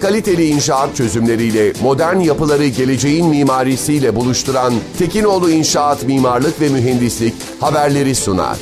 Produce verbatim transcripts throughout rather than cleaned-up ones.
Kaliteli inşaat çözümleriyle modern yapıları geleceğin mimarisiyle buluşturan Tekinoğlu İnşaat Mimarlık ve Mühendislik haberleri sunar.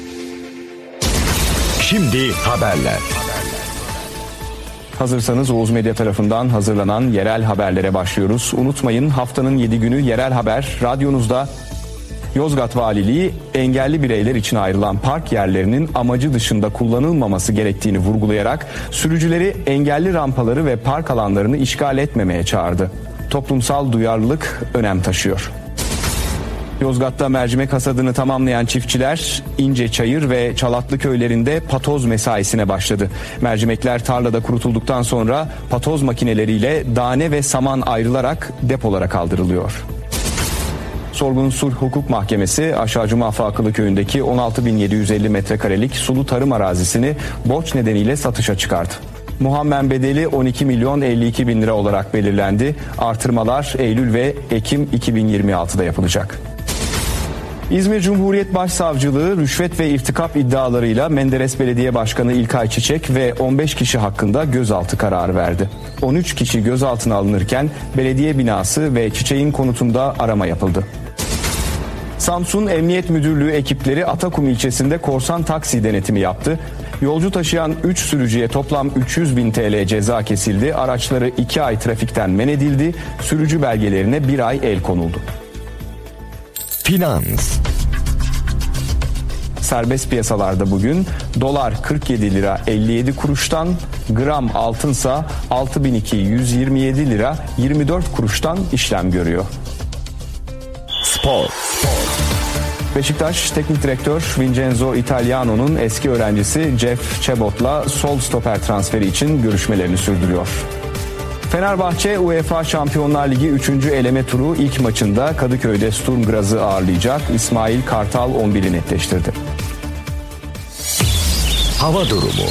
Şimdi haberler. Hazırsanız Oğuz Medya tarafından hazırlanan yerel haberlere başlıyoruz. Unutmayın, haftanın yedi günü yerel haber radyonuzda. Yozgat Valiliği engelli bireyler için ayrılan park yerlerinin amacı dışında kullanılmaması gerektiğini vurgulayarak sürücüleri engelli rampaları ve park alanlarını işgal etmemeye çağırdı. Toplumsal duyarlılık önem taşıyor. Yozgat'ta mercimek hasadını tamamlayan çiftçiler İnceçayır ve Çalatlı köylerinde patoz mesaisine başladı. Mercimekler tarlada kurutulduktan sonra patoz makineleriyle dane ve saman ayrılarak depolara kaldırılıyor. Sorgun Sulh Hukuk Mahkemesi Aşağı Cuma Akılı köyündeki on altı bin yedi yüz elli metrekarelik sulu tarım arazisini borç nedeniyle satışa çıkardı. Muhammen bedeli on iki milyon elli iki bin lira olarak belirlendi. Artırmalar Eylül ve Ekim iki bin yirmi altıda yapılacak. İzmir Cumhuriyet Başsavcılığı rüşvet ve irtikap iddialarıyla Menderes Belediye Başkanı İlkay Çiçek ve on beş kişi hakkında gözaltı kararı verdi. on üç kişi gözaltına alınırken belediye binası ve Çiçek'in konutunda arama yapıldı. Samsun Emniyet Müdürlüğü ekipleri Atakum ilçesinde korsan taksi denetimi yaptı. Yolcu taşıyan üç sürücüye toplam üç yüz bin T L ceza kesildi. Araçları iki ay trafikten men edildi. Sürücü belgelerine bir ay el konuldu. Finans. Serbest piyasalarda bugün dolar kırk yedi lira elli yedi kuruştan, gram altınsa altı bin yüz yirmi yedi lira yirmi dört kuruştan işlem görüyor. Spor. Beşiktaş Teknik Direktör Vincenzo Italiano'nun eski öğrencisi Jeff Chabot'la sol stoper transferi için görüşmelerini sürdürüyor. Fenerbahçe UEFA Şampiyonlar Ligi üçüncü eleme turu ilk maçında Kadıköy'de Sturm Graz'ı ağırlayacak. İsmail Kartal on biri netleştirdi. Hava durumu.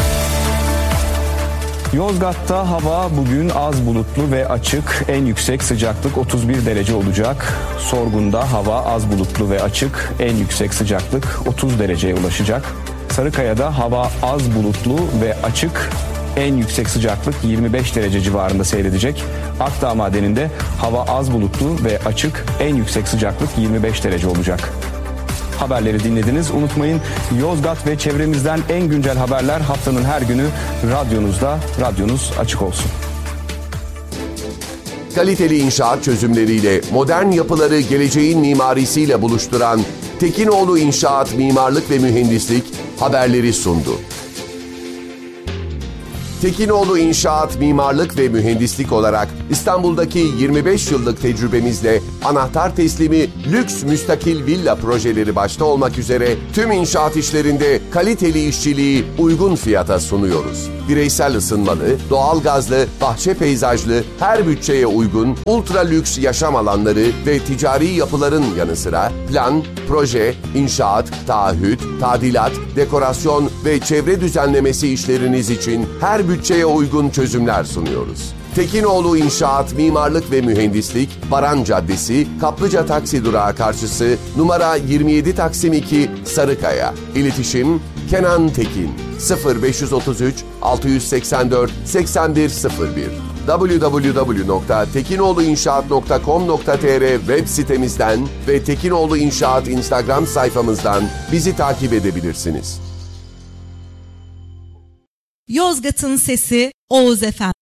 Yozgat'ta hava bugün az bulutlu ve açık. En yüksek sıcaklık otuz bir derece olacak. Sorgun'da hava az bulutlu ve açık. En yüksek sıcaklık otuz dereceye ulaşacak. Sarıkaya'da hava az bulutlu ve açık. En yüksek sıcaklık yirmi beş derece civarında seyredecek. Akdağ Madeni'nde hava az bulutlu ve açık. En yüksek sıcaklık yirmi beş derece olacak. Haberleri dinlediniz. Unutmayın, Yozgat ve çevremizden en güncel haberler haftanın her günü radyonuzda. Radyonuz açık olsun. Kaliteli inşaat çözümleriyle modern yapıları geleceğin mimarisiyle buluşturan Tekinoğlu İnşaat Mimarlık ve Mühendislik haberleri sundu. Tekinoğlu İnşaat Mimarlık ve Mühendislik olarak İstanbul'daki yirmi beş yıllık tecrübemizle anahtar teslimi lüks müstakil villa projeleri başta olmak üzere tüm inşaat işlerinde kaliteli işçiliği uygun fiyata sunuyoruz. Bireysel ısınmalı, doğalgazlı, bahçe peyzajlı, her bütçeye uygun, ultra lüks yaşam alanları ve ticari yapıların yanı sıra plan, proje, inşaat, taahhüt, tadilat, dekorasyon ve çevre düzenlemesi işleriniz için her bütçeye uygun çözümler sunuyoruz. Tekinoğlu İnşaat Mimarlık ve Mühendislik, Baran Caddesi, Kaplıca Taksi Durağı karşısı, numara yirmi yedi Taksim iki, Sarıkaya. İletişim Kenan Tekin sıfır beş otuz üç altı seksen dört seksen bir sıfır bir double-u double-u double-u nokta tekinoğluinşaat nokta com nokta tr web sitemizden ve Tekinoğlu İnşaat Instagram sayfamızdan bizi takip edebilirsiniz. Yozgat'ın sesi Oğuz Efendi.